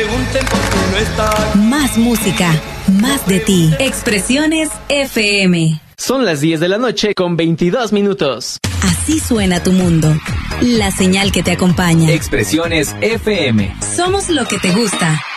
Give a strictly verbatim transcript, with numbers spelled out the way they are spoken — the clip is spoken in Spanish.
Más música, más de ti. Expresiones F M. Son las diez de la noche con veintidós minutos. Así suena tu mundo. La señal que te acompaña. Expresiones F M. Somos lo que te gusta.